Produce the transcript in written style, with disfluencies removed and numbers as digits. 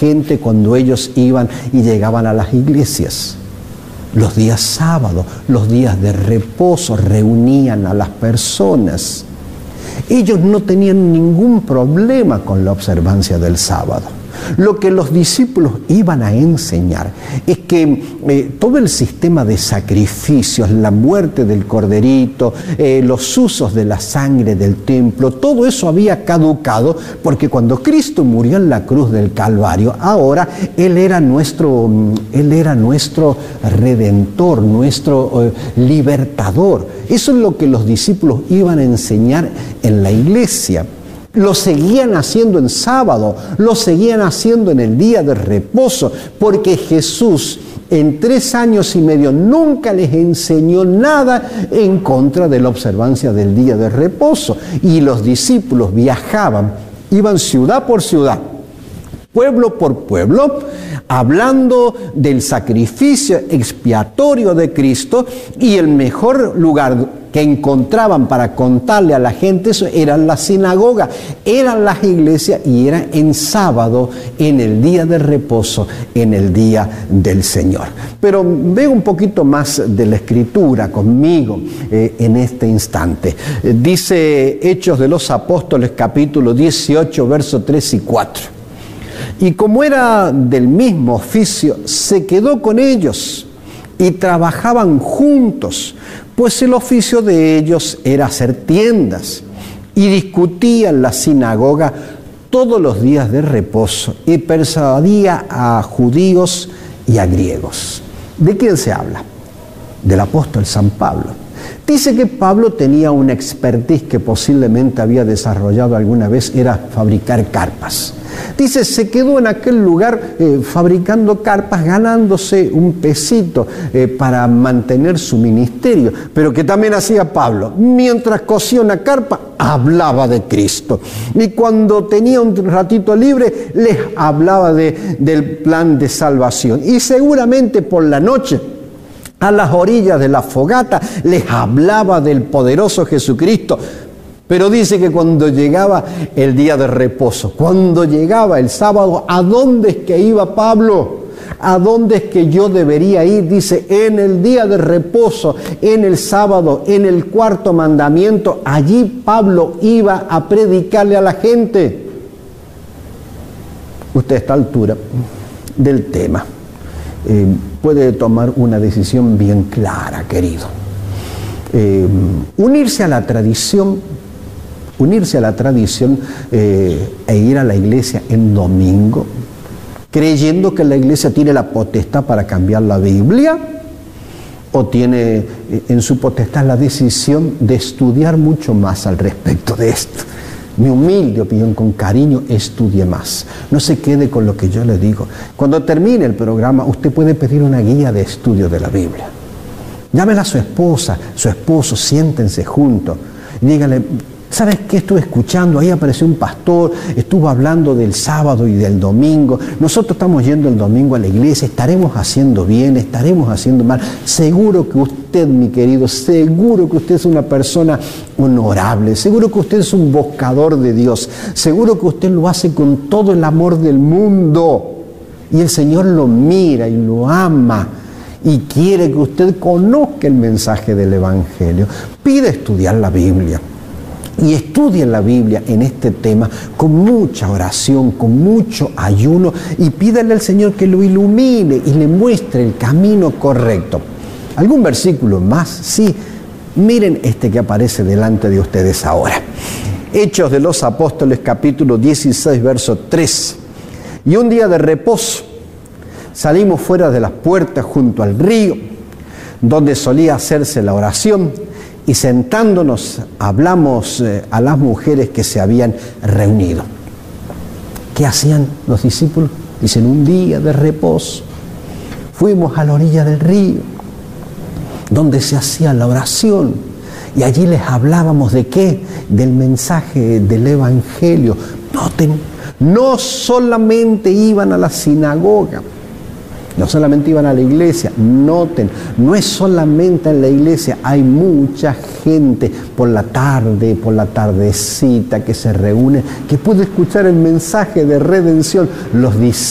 gente cuando ellos iban y llegaban a las iglesias. Los días sábados, los días de reposo, reunían a las personas. Ellos no tenían ningún problema con la observancia del sábado. Lo que los discípulos iban a enseñar es que todo el sistema de sacrificios, la muerte del corderito, los usos de la sangre del templo, todo eso había caducado, porque cuando Cristo murió en la cruz del Calvario, ahora Él era nuestro redentor, nuestro libertador. Eso es lo que los discípulos iban a enseñar en la iglesia. Lo seguían haciendo en sábado, lo seguían haciendo en el día de reposo, porque Jesús en 3 años y medio nunca les enseñó nada en contra de la observancia del día de reposo. Y los discípulos viajaban, iban ciudad por ciudad, pueblo por pueblo, hablando del sacrificio expiatorio de Cristo, y el mejor lugar que encontraban para contarle a la gente eso eran las sinagogas, eran las iglesias, y era en sábado, en el día de reposo, en el día del Señor. Pero veo un poquito más de la Escritura conmigo en este instante. Dice Hechos de los Apóstoles, capítulo 18, versos 3 y 4. Y como era del mismo oficio, se quedó con ellos y trabajaban juntos, pues el oficio de ellos era hacer tiendas, y discutían en la sinagoga todos los días de reposo, y persuadía a judíos y a griegos. ¿De quién se habla? Del apóstol San Pablo. Dice que Pablo tenía una expertise que posiblemente había desarrollado alguna vez, era fabricar carpas. Dice, se quedó en aquel lugar fabricando carpas, ganándose un pesito para mantener su ministerio. Pero que también hacía Pablo, mientras cosía una carpa, hablaba de Cristo. Y cuando tenía un ratito libre, les hablaba del plan de salvación. Y seguramente por la noche, a las orillas de la fogata, les hablaba del poderoso Jesucristo. Pero dice que cuando llegaba el día de reposo, cuando llegaba el sábado, ¿a dónde es que iba Pablo? ¿A dónde es que yo debería ir? Dice, en el día de reposo, en el sábado, en el cuarto mandamiento, allí Pablo iba a predicarle a la gente. Usted a esta altura del tema puede tomar una decisión bien clara, querido. Unirse a la tradición e ir a la iglesia en domingo, creyendo que la iglesia tiene la potestad para cambiar la Biblia, o tiene en su potestad la decisión de estudiar mucho más al respecto de esto. Mi humilde opinión, con cariño, estudie más. No se quede con lo que yo le digo. Cuando termine el programa, usted puede pedir una guía de estudio de la Biblia. Llámela a su esposa, su esposo, siéntense juntos y dígale, ¿sabes qué estuve escuchando? Ahí apareció un pastor, estuvo hablando del sábado y del domingo. Nosotros estamos yendo el domingo a la iglesia, estaremos haciendo bien, estaremos haciendo mal. Seguro que usted, mi querido, seguro que usted es una persona honorable, seguro que usted es un buscador de Dios, seguro que usted lo hace con todo el amor del mundo. Y el Señor lo mira y lo ama y quiere que usted conozca el mensaje del Evangelio. Pide estudiar la Biblia. Y estudien la Biblia en este tema con mucha oración, con mucho ayuno, y pídale al Señor que lo ilumine y le muestre el camino correcto. ¿Algún versículo más? Sí. Miren este que aparece delante de ustedes ahora. Hechos de los Apóstoles, capítulo 16, verso 3. Y un día de reposo salimos fuera de las puertas junto al río, donde solía hacerse la oración, y sentándonos hablamos a las mujeres que se habían reunido. ¿Qué hacían los discípulos? Dicen, un día de reposo fuimos a la orilla del río, donde se hacía la oración, y allí les hablábamos ¿de qué? Del mensaje del Evangelio. Noten, no solamente iban a la sinagoga, no solamente iban a la iglesia, noten, no es solamente en la iglesia, hay mucha gente por la tarde, por la tardecita que se reúne, que puede escuchar el mensaje de redención. Los